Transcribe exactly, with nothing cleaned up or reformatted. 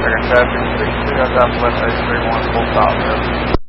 traffic, six two, I got left eight three one, full stop,